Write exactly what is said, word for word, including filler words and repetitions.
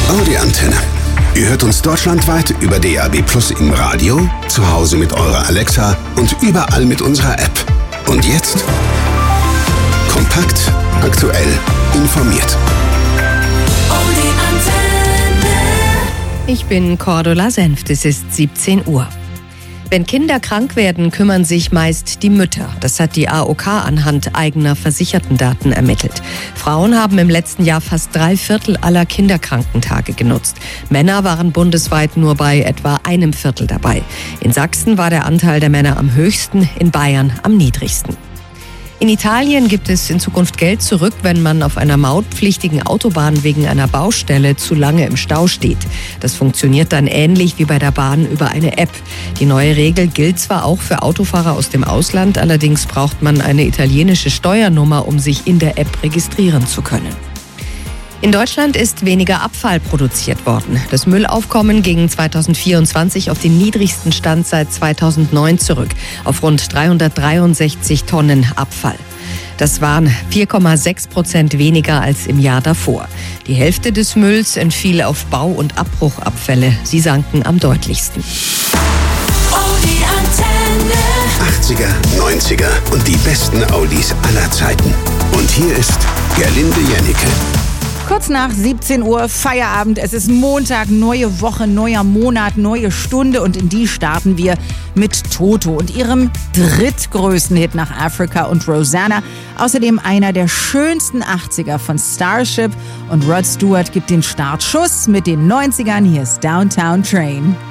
Oh, die Antenne. Ihr hört uns deutschlandweit über D A B Plus im Radio, zu Hause mit eurer Alexa und überall mit unserer App. Und jetzt? Kompakt, aktuell, informiert. Oh, die Antenne. Ich bin Cordula Senft, es ist siebzehn Uhr. Wenn Kinder krank werden, kümmern sich meist die Mütter. Das hat die A O K anhand eigener Versichertendaten ermittelt. Frauen haben im letzten Jahr fast drei Viertel aller Kinderkrankentage genutzt. Männer waren bundesweit nur bei etwa einem Viertel dabei. In Sachsen war der Anteil der Männer am höchsten, in Bayern am niedrigsten. In Italien gibt es in Zukunft Geld zurück, wenn man auf einer mautpflichtigen Autobahn wegen einer Baustelle zu lange im Stau steht. Das funktioniert dann ähnlich wie bei der Bahn über eine App. Die neue Regel gilt zwar auch für Autofahrer aus dem Ausland, allerdings braucht man eine italienische Steuernummer, um sich in der App registrieren zu können. In Deutschland ist weniger Abfall produziert worden. Das Müllaufkommen ging zweitausendvierundzwanzig auf den niedrigsten Stand seit zweitausendneun zurück, auf rund dreihundertdreiundsechzig Tonnen Abfall. Das waren vier Komma sechs Prozent weniger als im Jahr davor. Die Hälfte des Mülls entfiel auf Bau- und Abbruchabfälle. Sie sanken am deutlichsten. Oh, die Antenne. achtziger, neunziger und die besten Oldies aller Zeiten. Und hier ist Gerlinde Jennecke. Kurz nach siebzehn Uhr, Feierabend. Es ist Montag, neue Woche, neuer Monat, neue Stunde. Und in die starten wir mit Toto und ihrem drittgrößten Hit nach Africa und Rosanna. Außerdem einer der schönsten achtziger von Starship. Und Rod Stewart gibt den Startschuss mit den neunzigern. Hier ist Downtown Train.